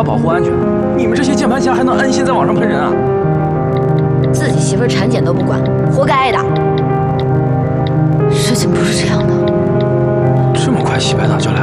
法保护安全，你们这些键盘侠还能安心在网上喷人啊？ 自己媳妇产检都不管，活该挨打。 事情不是这样的。 这么快洗白党就来